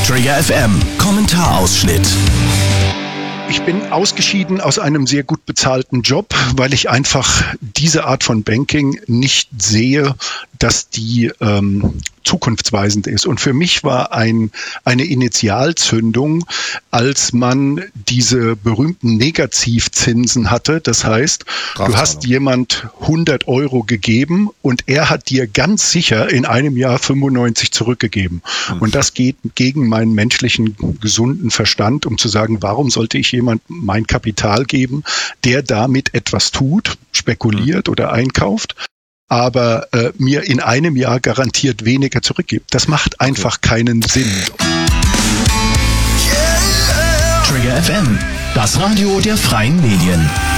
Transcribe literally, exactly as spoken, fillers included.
Trigger F M Kommentarausschnitt. Ich bin ausgeschieden aus einem sehr gut bezahlten Job, weil ich einfach diese Art von Banking nicht sehe, dass die ähm, zukunftsweisend ist. Und für mich war ein, eine Initialzündung, als man diese berühmten Negativzinsen hatte. Das heißt, du hast jemand hundert Euro gegeben und er hat dir ganz sicher in einem Jahr fünfundneunzig zurückgegeben. Mhm. Und das geht gegen meinen menschlichen gesunden Verstand, um zu sagen, warum sollte ich jemand mein Kapital geben, der damit etwas tut, spekuliert mhm. oder einkauft, aber äh, mir in einem Jahr garantiert weniger zurückgibt. Das macht einfach okay. keinen Sinn. Trigger F M, das Radio der freien Medien.